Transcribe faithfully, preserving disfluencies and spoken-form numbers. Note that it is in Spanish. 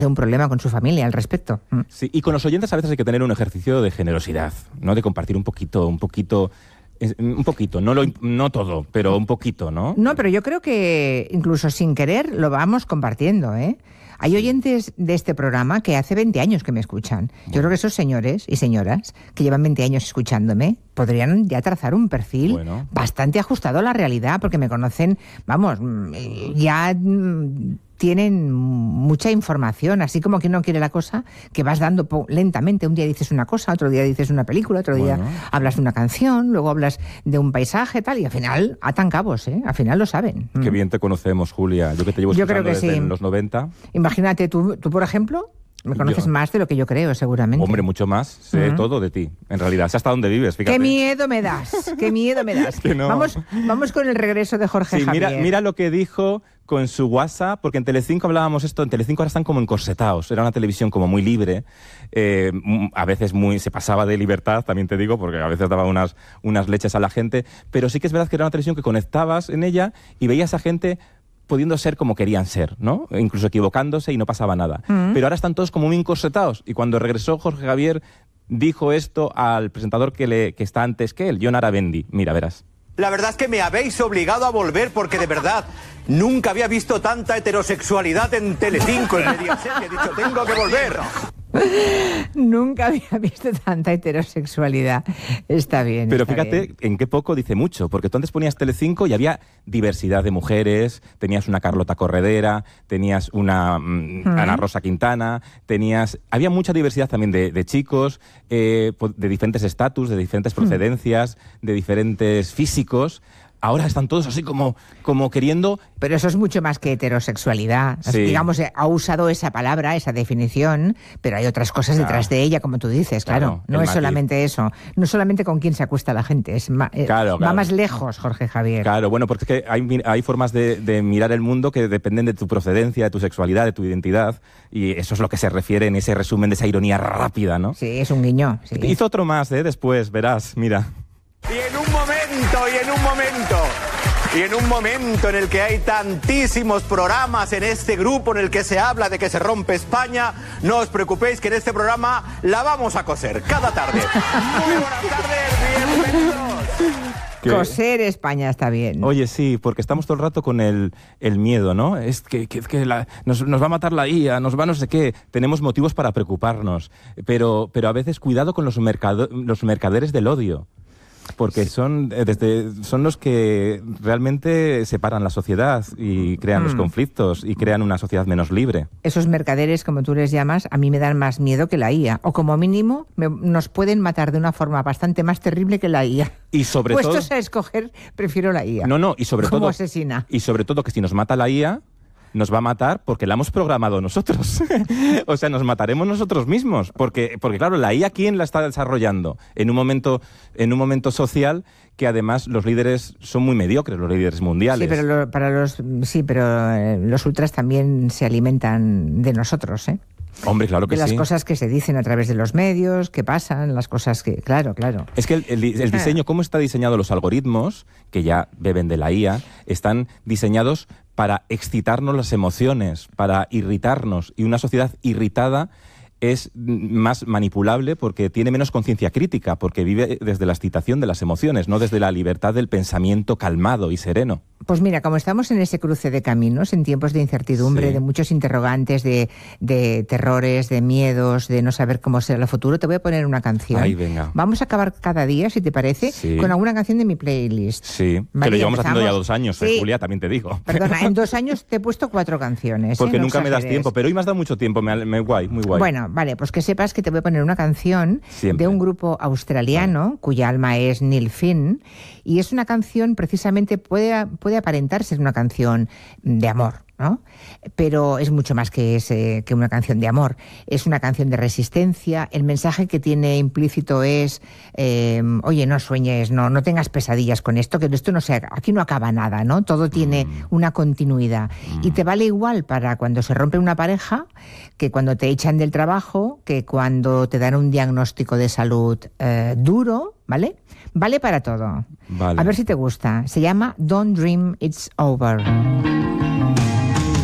un problema con su familia al respecto. Sí, y con los oyentes a veces hay que tener un ejercicio de generosidad, ¿no? De compartir un poquito, un poquito, un poquito, no, lo, no todo, pero un poquito, ¿no? No, pero yo creo que incluso sin querer lo vamos compartiendo, ¿eh? Hay oyentes de este programa que hace veinte años que me escuchan. Yo creo que esos señores y señoras que llevan veinte años escuchándome podrían ya trazar un perfil bueno. bastante ajustado a la realidad, porque me conocen, vamos, ya tienen mucha información, así como quien no quiere la cosa, que vas dando lentamente. Un día dices una cosa, otro día dices una película, otro día bueno. hablas de una canción, luego hablas de un paisaje, tal, y al final atan cabos, ¿eh? Al final lo saben. Qué bien te conocemos, Julia. Yo que te llevo yo creo que desde sí. los noventa. Imagínate, tú, tú por ejemplo... Me conoces yo, más de lo que yo creo, seguramente. Hombre, mucho más. Sé uh-huh. todo de ti, en realidad. Sé hasta dónde vives, fíjate. ¡Qué miedo me das! ¡Qué miedo me das! que no. vamos, vamos con el regreso de Jorge sí, Javier. Mira, mira lo que dijo con su WhatsApp, porque en Telecinco hablábamos esto, en Telecinco ahora están como encorsetados. Era una televisión como muy libre, eh, a veces muy se pasaba de libertad, también te digo, porque a veces daba unas, unas leches a la gente, pero sí que es verdad que era una televisión que conectabas en ella y veías a gente pudiendo ser como querían ser, ¿no? Incluso equivocándose y no pasaba nada. Mm. Pero ahora están todos como muy encorsetados. Y cuando regresó Jorge Javier, dijo esto al presentador que, le, que está antes que él, Jon Arabendi. Mira, verás. La verdad es que me habéis obligado a volver porque de verdad nunca había visto tanta heterosexualidad en Telecinco, en Mediaset. He dicho, tengo que volver. Nunca había visto tanta heterosexualidad. Está bien. Pero está fíjate bien. en qué poco dice mucho, porque tú antes ponías Telecinco y había diversidad de mujeres, tenías una Carlota Corredera, tenías una mm, uh-huh. Ana Rosa Quintana, tenías... Había mucha diversidad también de, de chicos, eh, de diferentes estatus, de diferentes procedencias, uh-huh. de diferentes físicos. Ahora están todos así como, como queriendo... Pero eso es mucho más que heterosexualidad. Sí. Digamos, ha usado esa palabra, esa definición, pero hay otras cosas claro. detrás de ella, como tú dices, claro. claro no es matiz. solamente eso. No solamente con quién se acuesta la gente. Es ma- claro, va claro. más lejos, Jorge Javier. Claro, bueno, porque es que hay, hay formas de, de mirar el mundo que dependen de tu procedencia, de tu sexualidad, de tu identidad. Y eso es lo que se refiere en ese resumen de esa ironía rápida, ¿no? Sí, es un guiño. Sí. Hizo otro más, ¿eh? Después, verás, mira. Y en un momento, y en un momento, y en un momento en el que hay tantísimos programas en este grupo en el que se habla de que se rompe España, no os preocupéis que en este programa la vamos a coser cada tarde. Muy buenas tardes, bienvenidos. ¿Qué? Coser España está bien. Oye, sí, porque estamos todo el rato con el, el miedo, ¿no? Es que, que, que la, nos, nos va a matar la I A, nos va no sé qué. Tenemos motivos para preocuparnos, pero, pero a veces cuidado con los, mercado, los mercaderes del odio. Porque son, desde, son los que realmente separan la sociedad y crean mm. los conflictos y crean una sociedad menos libre. Esos mercaderes, como tú les llamas, a mí me dan más miedo que la I A. O como mínimo, me, nos pueden matar de una forma bastante más terrible que la I A. Y sobre Puestos todo... a escoger, prefiero la I A. No, no, y sobre como todo... asesina. Y sobre todo que si nos mata la I A... nos va a matar porque la hemos programado nosotros. O sea, nos mataremos nosotros mismos. Porque, porque claro, la I A, ¿quién la está desarrollando? En un momento, en un momento social que además los líderes son muy mediocres, los líderes mundiales. Sí, pero, lo, para los, sí, pero eh, los ultras también se alimentan de nosotros, ¿eh? Hombre, claro que sí. De las sí. cosas que se dicen a través de los medios, que pasan, las cosas que... Claro, claro. Es que el, el, el diseño, cómo está diseñado los algoritmos, que ya beben de la I A, están diseñados para excitarnos las emociones, para irritarnos. Y una sociedad irritada es más manipulable porque tiene menos conciencia crítica, porque vive desde la excitación de las emociones, no desde la libertad del pensamiento calmado y sereno. Pues mira, como estamos en ese cruce de caminos, en tiempos de incertidumbre, sí. de muchos interrogantes, de, de terrores, de miedos, de no saber cómo será el futuro, te voy a poner una canción. Ay, venga. Vamos a acabar cada día, si te parece, sí. con alguna canción de mi playlist. Sí, ¿vale? Que lo llevamos haciendo ya dos años, sí. eh, Julia, también te digo. Perdona, en dos años te he puesto cuatro canciones. Porque ¿eh? No nunca exageres. me das tiempo, pero hoy me has dado mucho tiempo, me, me guay, muy guay. Bueno, vale, pues que sepas que te voy a poner una canción Siempre. de un grupo australiano, vale. cuya alma es Neil Finn, y es una canción, precisamente, puede, puede aparentar ser una canción de amor, ¿no? Pero es mucho más que, ese, que una canción de amor. Es una canción de resistencia. El mensaje que tiene implícito es, eh, oye, no sueñes, no, no tengas pesadillas con esto, que esto no se, aquí no acaba nada, ¿no? Todo tiene mm. una continuidad. Mm. Y te vale igual para cuando se rompe una pareja, que cuando te echan del trabajo, que cuando te dan un diagnóstico de salud eh, duro, ¿vale? Vale para todo. Vale. A ver si te gusta. Se llama Don't Dream It's Over.